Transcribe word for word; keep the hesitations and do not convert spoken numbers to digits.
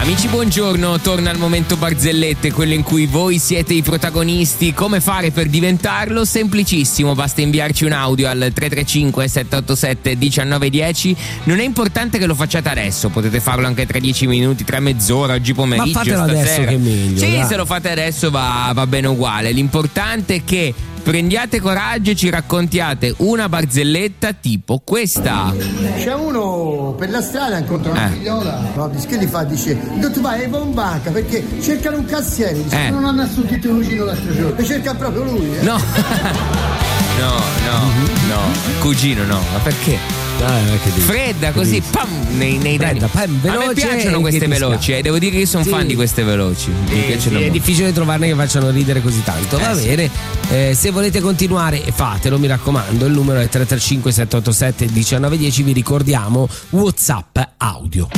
Amici, buongiorno, torna il momento barzellette, quello in cui voi siete i protagonisti. Come fare per diventarlo? Semplicissimo, basta inviarci un audio al tre tre cinque sette otto sette uno nove uno zero. Non è importante che lo facciate adesso, potete farlo anche tra dieci minuti, tra mezz'ora, oggi pomeriggio, ma fatelo stasera. Adesso che è meglio. Sì, dai. Se lo fate adesso va, va bene uguale. L'importante è che prendiate coraggio e ci raccontiate una barzelletta tipo questa. C'è uno per la strada, incontra una Eh. figliola, no, dice, che gli fa? Dice, tu vai, vai in banca perché cercano un cassiere, dice, Eh. non hanno assunto un vicino l'altro giorno, e cerca proprio lui. Eh. No. No, no, no, cugino no, ma perché? Dai, che dici? Fredda così, pam, nei, nei danni. Fredda, pam, A me veloce piacciono e queste che ti veloci, scappa. eh. Devo dire che io sono Sì. fan di queste veloci. Mi Sì, piacciono sì, è molto. difficile trovarne che facciano ridere così tanto. Va Eh, sì. bene, eh, se volete continuare fatelo, mi raccomando. Il numero è tre tre cinque sette otto sette uno nove uno zero. Vi ricordiamo WhatsApp audio.